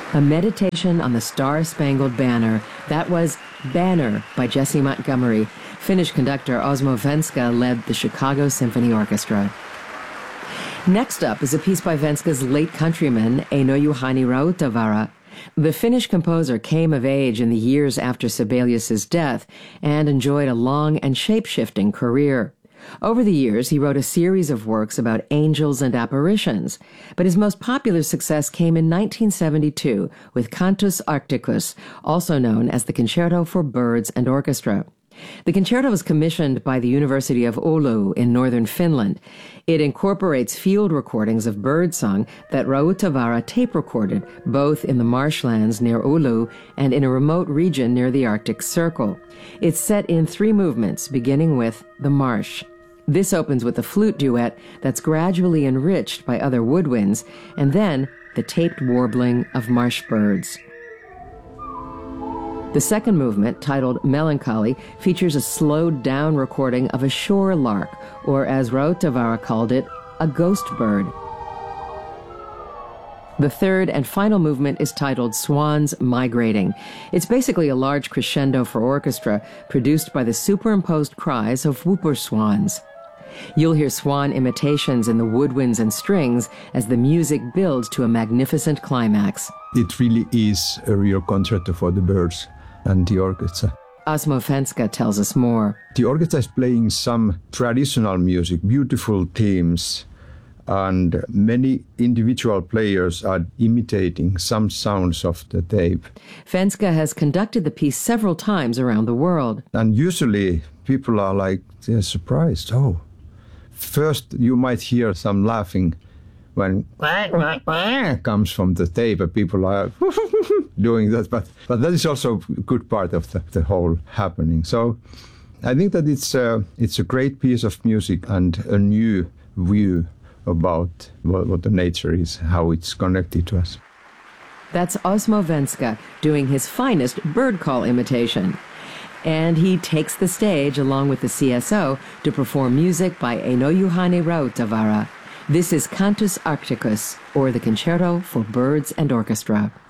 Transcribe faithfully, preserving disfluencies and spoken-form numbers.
A Meditation on the Star-Spangled Banner. That was Banner by Jesse Montgomery. Finnish conductor Osmo Venska led the Chicago Symphony Orchestra. Next up is a piece by Venska's late countryman, Eino Juhani Rautavaara. The Finnish composer came of age in the years after Sibelius's death and enjoyed a long and shape-shifting career. Over the years, he wrote a series of works about angels and apparitions, but his most popular success came in nineteen seventy-two with Cantus Arcticus, also known as the Concerto for Birds and Orchestra. The concerto was commissioned by the University of Oulu in northern Finland. It incorporates field recordings of birdsong that Rautavaara tape-recorded, both in the marshlands near Oulu and in a remote region near the Arctic Circle. It's set in three movements, beginning with The Marsh. This opens with a flute duet that's gradually enriched by other woodwinds, and then the taped warbling of marsh birds. The second movement, titled Melancholy, features a slowed-down recording of a shore lark, or as Rautavaara called it, a ghost bird. The third and final movement is titled Swans Migrating. It's basically a large crescendo for orchestra, produced by the superimposed cries of whooper swans. You'll hear swan imitations in the woodwinds and strings as the music builds to a magnificent climax. It really is a real concerto for the birds and the orchestra. Osmo Venska tells us more. The orchestra is playing some traditional music, beautiful themes, and many individual players are imitating some sounds of the tape. Venska has conducted the piece several times around the world. And usually people are like, they're surprised. Oh, first you might hear some laughing when comes from the tape, and people are doing that. But but that is also a good part of the, the whole happening. So I think that it's a, it's a great piece of music and a new view about what, what the nature is, how it's connected to us. That's Osmo Venska doing his finest bird call imitation. And he takes the stage along with the C S O to perform music by Eino Juhani Rautavaara. This is Cantus Arcticus, or the Concerto for Birds and Orchestra.